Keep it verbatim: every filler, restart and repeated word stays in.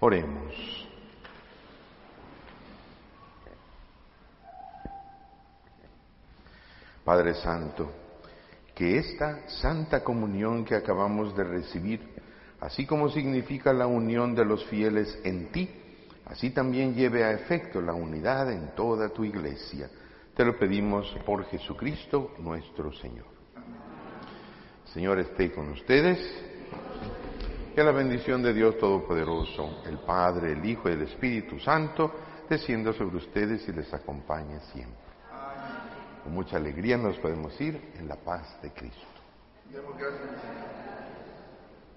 Oremos. Padre Santo, que esta santa comunión que acabamos de recibir, así como significa la unión de los fieles en ti, así también lleve a efecto la unidad en toda tu Iglesia. Te lo pedimos por Jesucristo nuestro Señor. Señor, esté con ustedes. Que la bendición de Dios Todopoderoso, el Padre, el Hijo y el Espíritu Santo, descienda sobre ustedes y les acompañe siempre. Con mucha alegría nos podemos ir en la paz de Cristo.